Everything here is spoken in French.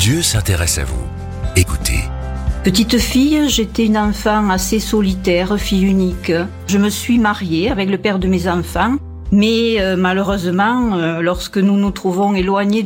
Dieu s'intéresse à vous. Écoutez. Petite fille, j'étais une enfant assez solitaire, fille unique. Je me suis mariée avec le père de mes enfants, mais malheureusement, lorsque nous nous trouvons éloignés